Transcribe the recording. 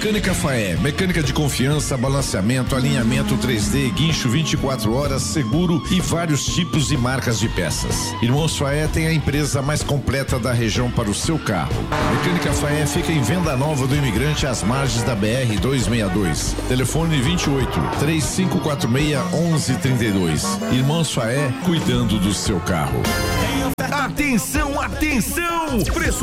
Mecânica Faé, mecânica de confiança, balanceamento, alinhamento 3D, guincho 24 horas, seguro e vários tipos e marcas de peças. Irmãos Faé tem a empresa mais completa da região para o seu carro. Mecânica Faé fica em Venda Nova do Imigrante, às margens da BR 262. Telefone 28 3546 1132. Irmãos Faé, cuidando do seu carro. Atenção, atenção! Preço